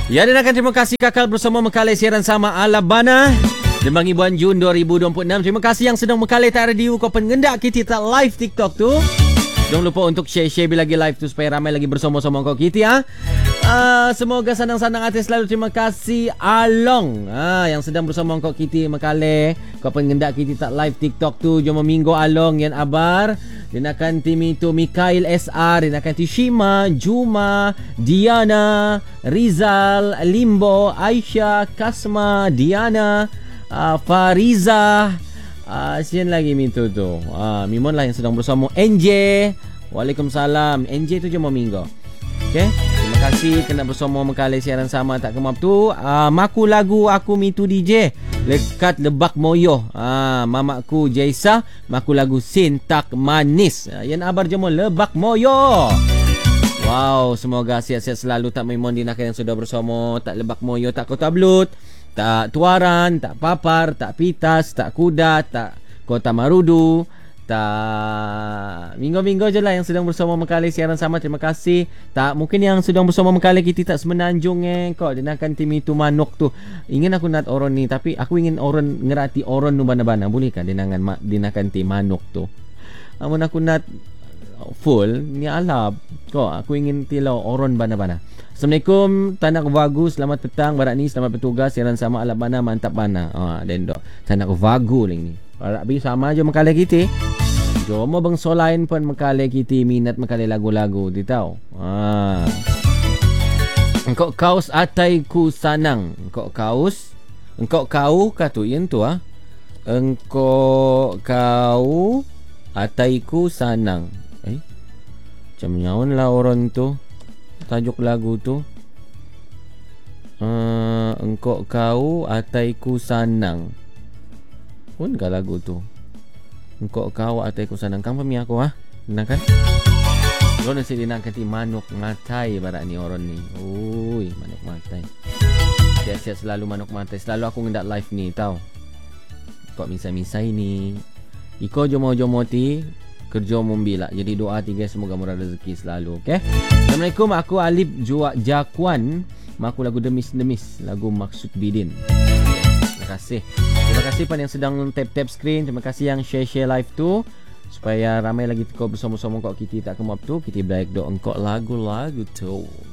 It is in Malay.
Ya, dan akan terima kasih kakal bersama Mekale siaran sama Alabana Dembang Ibuan Jun 2026. Terima kasih yang sedang Mekale tak radio kau pengendak kita tak live TikTok tu. Jangan lupa untuk share bila lagi live tu supaya ramai lagi bersama-sama kau kita ya. Semoga senang-senang hati selalu. Terima kasih Along yang sedang bersama kau kita Mekale. Kau pengendak kita tak live TikTok tu. Jom minggu Along yang abar. Dia akan tim itu Mikael SR, dia akan Tishima, Juma, Diana, Rizal, Limbo, Aisyah, Kasma, Diana, Fariza, sian lagi mintu tu. Mimon lah yang sedang bersama NJ. Waalaikumsalam. NJ tu je mau minggu. Okay. Terima kasih kena bersama Mekale siaran sama tak kemap tu. Maku lagu aku mitu DJ lekat Lebak Moyo. Mamaku Jaisa maku lagu Sintak Manis. Yang abar jemo Lebak Moyo. Wow, semoga sihat-sihat selalu. Tak memang dinakan yang sudah bersama. Tak Lebak Moyo, tak Kota Blut, tak Tuaran, tak Papar, tak Pitas, tak Kuda, tak Kota Marudu, tak minggu-minggu je lah yang sedang bersama Mekale siaran sama. Terima kasih. Tak mungkin yang sedang bersama Mekale kita tak semenanjung kau dia nakkan tim itu manuk tu. Ingin aku nak orang ni tapi aku ingin orang ngerati orang nu bana-bana. Boleh kan dia nakkan tim manuk tu. Amun aku nak full ni alap kau aku ingin tilau orang bana-bana. Assalamualaikum Tanak Vagu, selamat petang barat ni, selamat bertugas siaran sama alap bana mantap bana. Dendok Tanak Vagu ni barat bi sama aja Mekale kita. Jom bang solain pun Mekale kita minat Mekale lagu-lagu di tahu. Engkau kaus ataiku sanang. Engkau kaus. Engkau kau katu yen tu Engkau kau ataiku sanang. Macam nyaon lah orang tu tajuk lagu tu. Engkau kau ataiku sanang. Pun ke lagu tu? Engkau kau ataiku sanang. Kamu pemi aku Benar kan? Kau nasi dia nak kati manuk matai barat ni orang ni. Ui, manuk matai. Siap-siap selalu manuk matai. Selalu aku ngendak live ni tau. Kau misai-misai ni. Iko jomo-jomo ti kerja membila. Jadi doa tiga semoga murah rezeki selalu. Okay? Assalamualaikum. Aku Alip Jakuan. Maku lagu Demis-Demis. Lagu Maksud Bidin. Terima kasih. Terima kasih pada yang sedang tap-tap screen. Terima kasih yang share-share live tu. Supaya ramai lagi kau bersama-sama kau kita tak kemap tu. Kita break do engkau lagu-lagu tu.